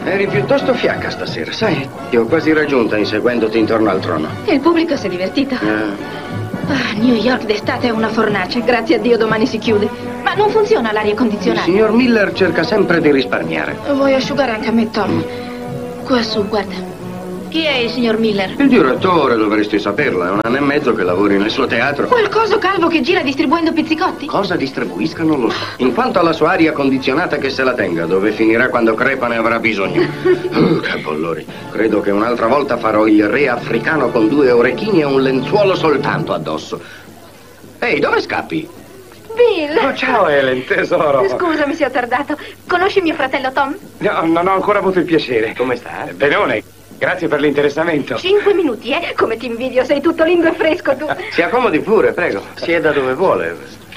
Eri piuttosto fiacca stasera, sai? Ti ho quasi raggiunta inseguendoti intorno al trono. Il pubblico si è divertito. New York d'estate è una fornace. Grazie a Dio domani si chiude. Ma non funziona l'aria condizionata. Il signor Miller cerca sempre di risparmiare. Vuoi asciugare anche a me, Tom? Quassù, guarda. Chi è il signor Miller? Il direttore, dovresti saperlo. È un anno e mezzo che lavori nel suo teatro. Quel coso calvo che gira distribuendo pizzicotti? Cosa distribuisca non lo so. In quanto alla sua aria condizionata, che se la tenga. Dove finirà quando crepa ne avrà bisogno. Che bollori. Credo che un'altra volta farò il re africano con 2 orecchini e un lenzuolo soltanto addosso. Ehi, dove scappi? Bill! Oh, ciao Helen, tesoro. Scusami se ho tardato. Conosci mio fratello Tom? No, non ho ancora avuto il piacere. Come sta? Benone, grazie per l'interessamento. 5 minuti, eh? Come ti invidio, sei tutto lindo e fresco tu. Si accomodi pure, prego. Sieda dove vuole.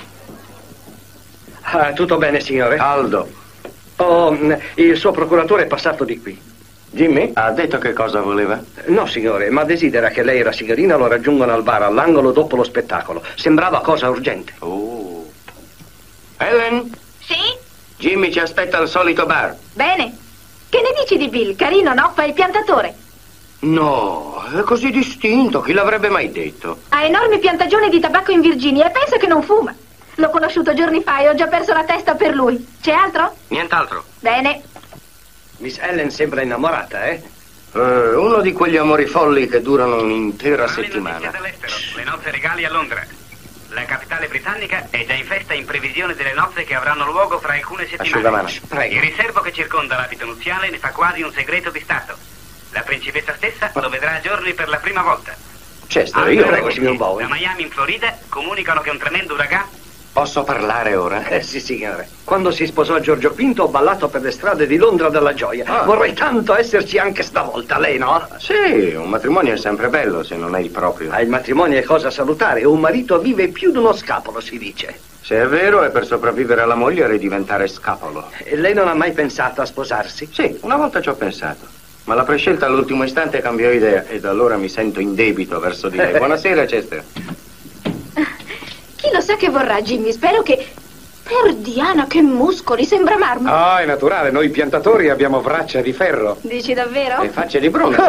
Tutto bene, signore? Aldo. Il suo procuratore è passato di qui. Jimmy? Ha detto che cosa voleva? No, signore, ma desidera che lei e la signorina lo raggiungano al bar all'angolo dopo lo spettacolo. Sembrava cosa urgente. Oh. Helen? Sì? Jimmy ci aspetta al solito bar. Bene. Che ne dici di Bill? Carino, no? Fa il piantatore. No, è così distinto, chi l'avrebbe mai detto? Ha enormi piantagioni di tabacco in Virginia e pensa che non fuma. L'ho conosciuto giorni fa e ho già perso la testa per lui. C'è altro? Nient'altro. Bene. Miss Helen sembra innamorata, eh? Uno di quegli amori folli che durano un'intera settimana. Le nozze regali a Londra. La capitale britannica è già in festa in previsione delle nozze che avranno luogo fra alcune settimane. Asciugamano. Prego. Il riservo che circonda l'abito nuziale ne fa quasi un segreto di Stato. La principessa stessa lo vedrà a giorni per la prima volta. Chester, Io io prego, signor Bowen. Da Miami in Florida comunicano che un tremendo uragano... posso parlare ora? Sì, signore. Quando si sposò Giorgio V ho ballato per le strade di Londra dalla gioia. Vorrei tanto esserci anche stavolta, lei no? Sì, un matrimonio è sempre bello se non è il proprio. Il matrimonio è cosa salutare. Un marito vive più di uno scapolo, si dice. Se è vero, è per sopravvivere alla moglie e diventare scapolo. E lei non ha mai pensato a sposarsi? Sì, una volta ci ho pensato. Ma la prescelta all'ultimo istante cambiò idea e da allora mi sento in debito verso di lei. Buonasera, Chester. Chi lo sa che vorrà, Jimmy? Spero che... Per Diana, che muscoli, sembra marmo. È naturale, noi piantatori abbiamo braccia di ferro. Dici davvero? E facce di bronzo.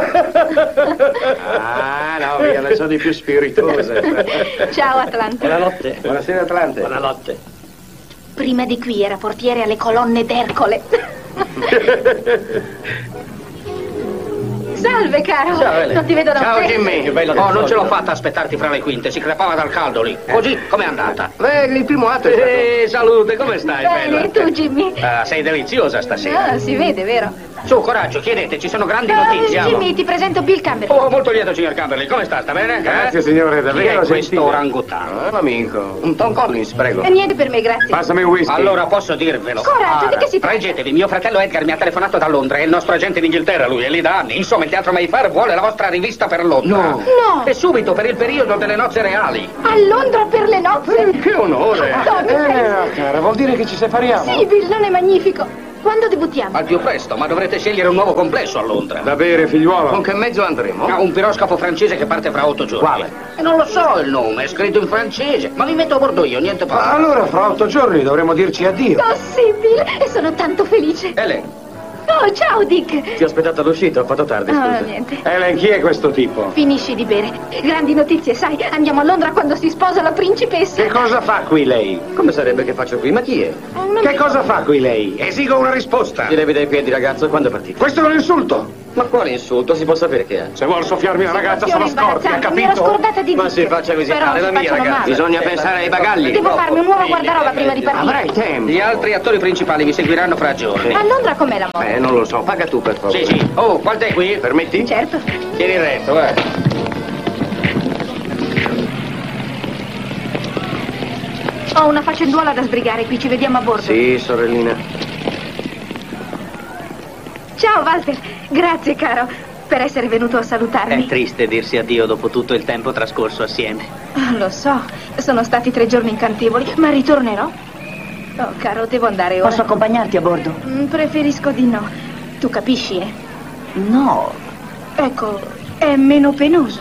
No, via, ne sono di più spiritose. Ciao, Atlante. Buonanotte. Buonasera, Atlante. Buonanotte. Prima di qui era portiere alle colonne d'Ercole. Salve, caro. Ciao, Ele. Non ti vedo da un Ciao, pezzo. Jimmy. Che bello. Oh, non ce l'ho fatta aspettarti fra le quinte, si crepava dal caldo lì. Così, com'è andata? Il primo atto è stato... Salute, come stai, Bene, e tu, Jimmy? Sei deliziosa stasera. Si vede, vero? Su, coraggio, chiedete, ci sono grandi notizie. Jimmy, ti presento Bill Campbell. Oh, molto lieto, signor Camberley. Come sta? Sta bene? Grazie, signore, davvero Chi è questo gentile. orangutano? Un amico. Un Tom Collins, prego. E niente per me, grazie. Passami un whisky. Allora posso dirvelo. Coraggio, di che si tratta? Reggetevi, mio fratello Edgar mi ha telefonato da Londra, è il nostro agente in Inghilterra, lui è lì da anni. Insomma, il Teatro Mayfair vuole la vostra rivista per Londra. No. No. E subito, per il periodo delle nozze reali. A Londra per le nozze. Che onore. No, che pensi? Cara, vuol dire che ci separiamo? Sì, Bill, non è magnifico. Quando debuttiamo? Al più presto, ma dovrete scegliere un nuovo complesso a Londra. Da bere, figliuolo? Con che mezzo andremo? Un piroscafo francese che parte fra 8 giorni. Quale? E non lo so il nome, è scritto in francese. Ma mi metto a bordo io, niente fa. Allora, fra 8 giorni dovremo dirci addio. Oh, sì, Bill, e sono tanto felice. Ele, Oh, ciao, Dick. Ti ho aspettato all'uscita, ho fatto tardi, Oh, niente. Helen, chi è questo tipo? Finisci di bere. Grandi notizie, sai? Andiamo a Londra quando si sposa la principessa. Che cosa fa qui lei? Come sarebbe che faccio qui? Ma chi è? Che cosa fa qui lei? Esigo una risposta. Ti levi dai piedi, ragazzo, quando è partito? Questo è un insulto. Ma quale insulto? Si può sapere che è? Se vuol soffiarmi una ragazza sono Situazione scorpi, ha imbarazzante. Mi ero capito? scordata di Ma Dick. si faccia visitare Però la si mia facciano ragazza. male. Bisogna pensare ai bagagli. Devo farmi un nuovo guardaroba prima di partire. Avrai tempo. gli altri attori principali vi seguiranno fra giorni. A Londra com'è la moda? Non lo so, paga tu per favore. Sì, sì. Oh, quanto è qui? Permetti? Certo. Tieni retto, eh. Ho una faccenduola da sbrigare qui, ci vediamo a bordo. Sì, sorellina. Ciao, Walter. Grazie, caro, per essere venuto a salutarmi. È triste dirsi addio dopo tutto il tempo trascorso assieme. Lo so, sono stati 3 giorni incantevoli, ma ritornerò. Oh, caro, devo andare ora. Posso accompagnarti a bordo? Preferisco di no. Tu capisci, eh? No, Ecco, è meno penoso.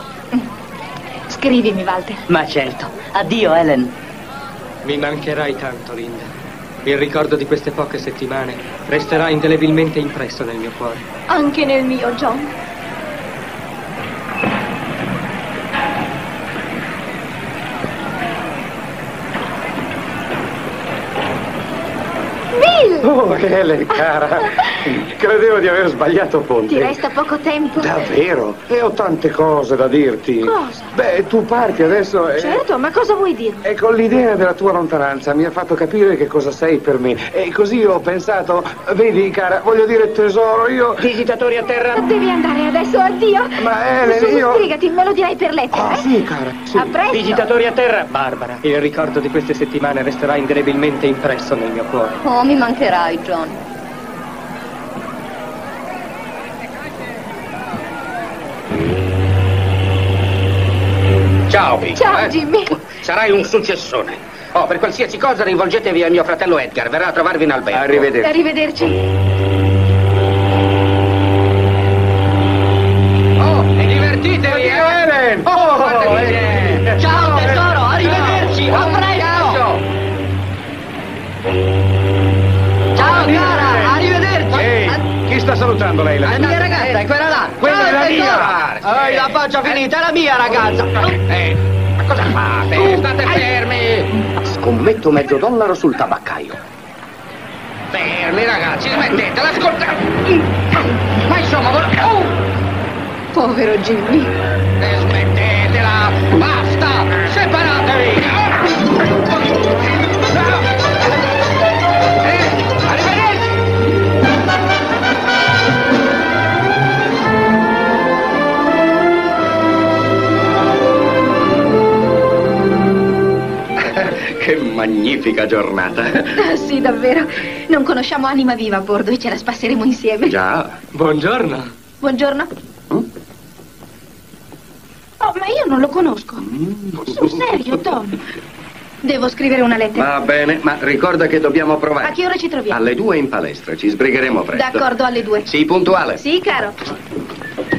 Scrivimi, Walter. ma certo. Addio, Helen. Mi mancherai tanto, Linda. Il ricordo di queste poche settimane resterà indelebilmente impresso nel mio cuore. Anche nel mio, John. Oh, Helen, cara. Credevo di aver sbagliato ponte. Ti resta poco tempo. Davvero? E ho tante cose da dirti. Cosa? Beh, tu parti adesso e... Certo, ma cosa vuoi dire? E con l'idea della tua lontananza mi ha fatto capire che cosa sei per me. E così ho pensato, vedi, cara, voglio dire tesoro, io... Visitatori a terra. Devi andare adesso, addio. Ma Helen, io... Sbrigati, me lo dirai per lettera, Ah, sì, cara, sì. A presto. Visitatori a terra. Barbara, il ricordo di queste settimane resterà indelebilmente impresso nel mio cuore. Oh, mi mancherai, John. Ciao, Vic. Ciao, Jimmy. Sarai un successone. Oh, per qualsiasi cosa rivolgetevi al mio fratello Edgar. Verrà a trovarvi in albergo. Arrivederci. Arrivederci. Oh, e divertitevi, Helen! Oh, guardate. Ciao tesoro, arrivederci, a presto! Ciao cara, arrivederci! Ehi, chi sta salutando lei? La mia ragazza è quella là! Quella Ciao, è la tesoro. mia! La faccia finita, è la mia ragazza! Ma cosa fate? State fermi! Scommetto $10 sul tabaccaio. Fermi, ragazzi, smettetela, ascoltate! Ma insomma, Povero Jimmy. smettetela! Basta! Separatevi! Arrivederci! Che magnifica giornata. Ah, sì, davvero. Non conosciamo anima viva a bordo e ce la spasseremo insieme. Già. Buongiorno. Buongiorno. Oh, ma io non lo conosco. Sul serio, Tom. Devo scrivere una lettera. Va bene, ma ricorda che dobbiamo A provare. che ora ci troviamo? Alle 2 in palestra, ci sbrigheremo presto. D'accordo, alle 2. Sii puntuale. Sì, caro.